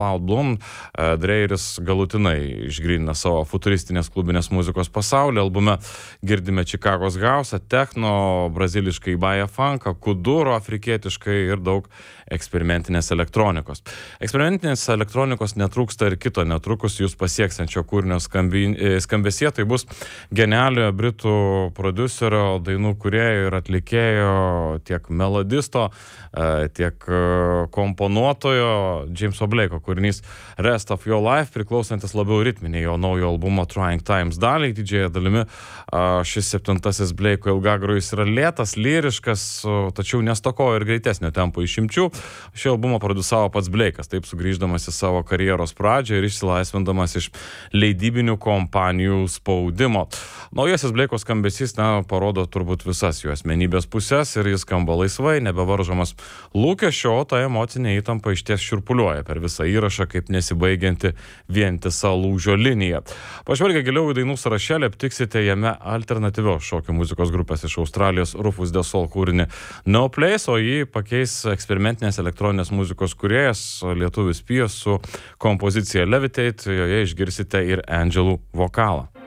Wild Bloom, Dreyeris galutinai išgrynina savo futuristinės klubinės muzikos pasaulį. Albume girdime Čikagos hausą, techno, braziliškai baja funką, kuduro, afrikietiškai ir daug eksperimentinės elektronikos. Eksperimentinės elektronikos netrūksta ir kito netrukus jūs pasieksančio kūrinio skambesie. Tai bus genialiojo britų prodiuserio, dainų kūrėjo ir atlikėjo, tiek melodisto, tiek komponuotojo Jameso Blake'o kūrinys Rest of Your Life, priklausantis labiau ritminiai jo naujo albumo Trying Times daliai. Didžiąją dalimi šis 7 Blake'o ilgagrojus yra lėtas, lyriškas, tačiau nestokojo ir greitesnio tempo išimčių. Šį albumą produsavo pats Blake'as, taip sugrįždamas į savo karjeros pradžią ir išsilaisvindamas iš leidybinių kompanijų spaudimo. Naujasis Blake'o skambesys parodo turbūt visas jo asmenybės pusės ir jis skamba laisvai, nebevaržomas lūkesčio, o ta emocinė įtampa išties šiurpuliuoja per visą įrašą kaip nesibaigianti vientisa lūžio linija. Pažvelgę giliau į dainų sąrašėlį, aptiksite jame alternatyvios šokio muzikos grupės iš Australijos Rufus the Soul kūrinį No Place, o jį pakeis eksperimentinės elektroninės muzikos kūrėjas lietuvis Pijos su kompozicija Levitate, joje išgirsite ir Angelų vokalą.